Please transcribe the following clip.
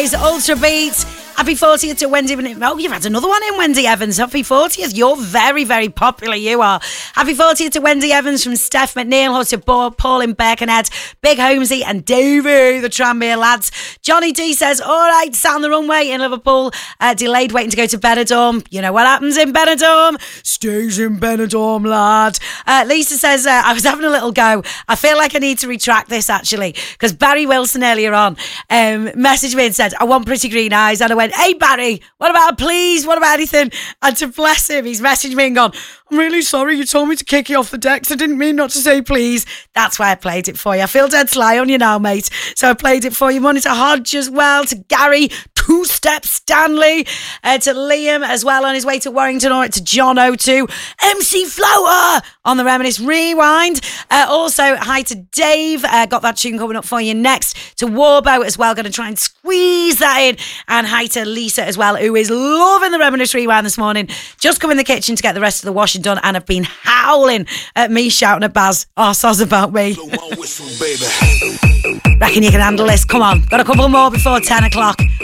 is Ultra Beat. Happy 40th to Wendy. Oh, you've had another one in, Wendy Evans. Happy 40th. You're very, very popular, you are. Happy 40th to Wendy Evans from Steph McNeil, hosted Paul in Birkenhead, Big Holmesy and Davey, the Tranmere lads. Johnny D says, all right, sound the runway in Liverpool. Delayed waiting to go to Benidorm. You know what happens in Benidorm? Stays in Benidorm, lad. Lisa says, I was having a little go. I feel like I need to retract this, actually, because Barry Wilson earlier on messaged me and said, I want pretty green eyes. And I went, hey, Barry, what about a please? What about anything? And to bless him, he's messaged me and gone, I'm really sorry, you told me to kick you off the decks. I didn't mean not to say please. That's why I played it for you. I feel dead sly on you now, mate. So I played it for you. Money to Hodge as well, to Gary, Two Step Stanley, to Liam as well on his way to Warrington, or to John O2, MC Flower on the Reminisce Rewind. Also, hi to Dave. Got that tune coming up for you next. To Warbo as well. Going to try and squeeze that in. And hi to Lisa as well, who is loving the Reminisce Rewind this morning. Just come in the kitchen to get the rest of the washing done and have been howling at me shouting at Baz. Oh, soz about me. Reckon you can handle this? Come on. Got a couple more before 10 o'clock.